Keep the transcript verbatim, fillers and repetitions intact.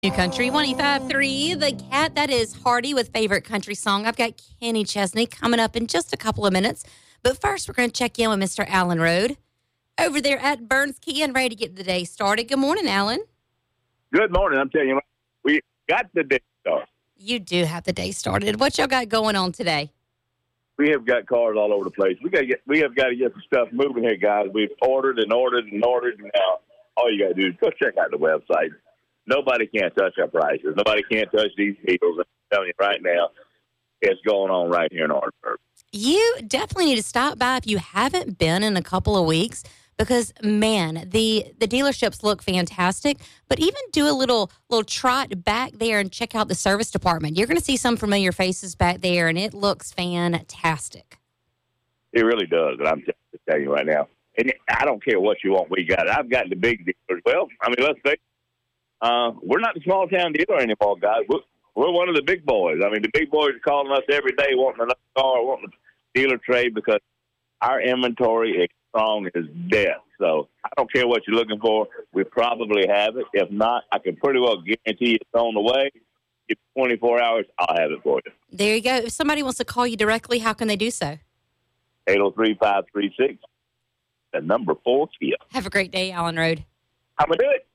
New Country one oh five point three, The Cat. That is Hardy with Favorite Country Song. I've got Kenny Chesney coming up in just a couple of minutes. But first, we're going to check in with Mister Alan Road over there at Burns Key and ready to get the day started. Good morning, Alan. Good morning. I'm telling you, we got the day started. You do have the day started. What y'all got going on today? We have got cars all over the place. We got to get. We have got to get the stuff moving here, guys. We've ordered and ordered and ordered, and now all you got to do is go check out the website. Nobody can touch our prices. Nobody can touch these deals. I'm telling you right now, it's going on right here in Orangeburg. You definitely need to stop by if you haven't been in a couple of weeks because, man, the, the dealerships look fantastic. But even do a little little trot back there and check out the service department. You're going to see some familiar faces back there, and it looks fantastic. It really does, and I'm just telling you right now. And I don't care what you want. We got it. I've got the big dealers. Well, I mean, let's face it. Uh, we're not the small town dealer anymore, guys. We're, we're one of the big boys. I mean, the big boys are calling us every day wanting another car, wanting a dealer trade because our inventory is strong as death. So I don't care what you're looking for. We probably have it. If not, I can pretty well guarantee it's on the way. Give me twenty-four hours, I'll have it for you. There you go. If somebody wants to call you directly, how can they do so? eight oh three, five three six, the number four Kia. Have a great day, Alan Road. How am I doing?